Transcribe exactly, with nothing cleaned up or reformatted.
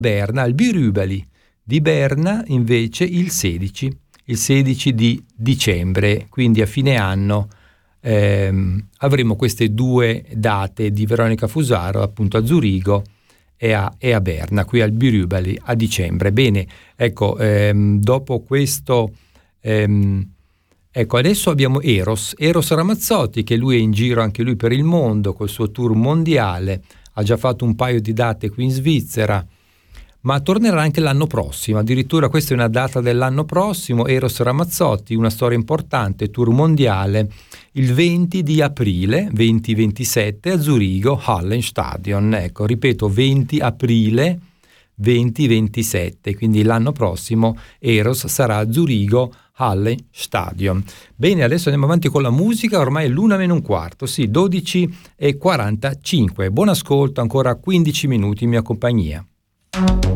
Berna, al Birubali di Berna invece il sedici, il sedici di dicembre, quindi a fine anno ehm, avremo queste due date di Veronica Fusaro, appunto a Zurigo e a, e a Berna, qui al Birubali a dicembre. Bene, ecco, ehm, dopo questo ehm, ecco, adesso abbiamo Eros, Eros Ramazzotti, che lui è in giro anche lui per il mondo col suo tour mondiale, ha già fatto un paio di date qui in Svizzera, ma tornerà anche l'anno prossimo, addirittura questa è una data dell'anno prossimo. Eros Ramazzotti, una storia importante, tour mondiale, il venti di aprile, venti ventisette a Zurigo, Hallenstadion, ecco, ripeto, venti aprile, venti ventisette, quindi l'anno prossimo Eros sarà a Zurigo, Hallenstadion. Bene, adesso andiamo avanti con la musica, ormai è l'una meno un quarto, sì, dodici e quarantacinque. Buon ascolto, ancora quindici minuti in mia compagnia.